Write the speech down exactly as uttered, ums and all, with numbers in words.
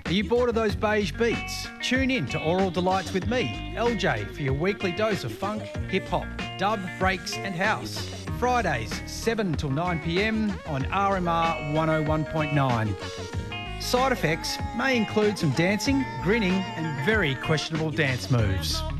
Are you bored of those beige beats? Tune in to Oral Delights with me, L J, for your weekly dose of funk, hip-hop, dub, breaks and house. Fridays, seven till nine p m on R M R one oh one point nine. Side effects may include some dancing, grinning and very questionable dance moves.